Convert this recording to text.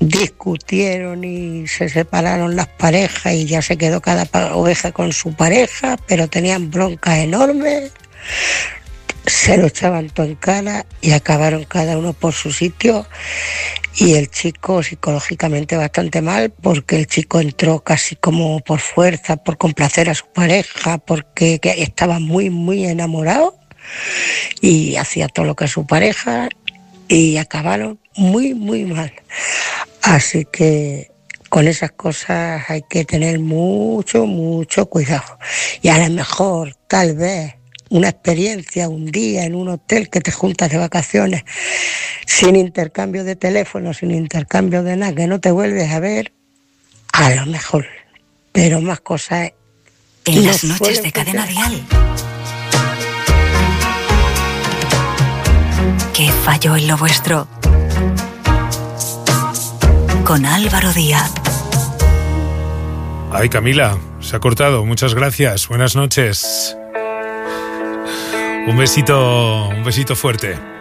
discutieron y se separaron las parejas y ya se quedó cada oveja con su pareja, pero tenían broncas enormes, se lo echaban todo en cara y acabaron cada uno por su sitio. Y el chico psicológicamente bastante mal, porque el chico entró casi como por fuerza, por complacer a su pareja, porque estaba muy, muy enamorado y hacía todo lo que su pareja, y acabaron muy, muy mal. Así que con esas cosas hay que tener mucho, mucho cuidado. Y a lo mejor, tal vez, una experiencia, un día en un hotel que te juntas de vacaciones, sin intercambio de teléfono, sin intercambio de nada, que no te vuelves a ver, a lo mejor. Pero más cosas en las noches de Cadena Dial. ¿Qué falló en lo vuestro? Con Álvaro Díaz. Ay, Camila, se ha cortado. Muchas gracias. Buenas noches. Un besito fuerte.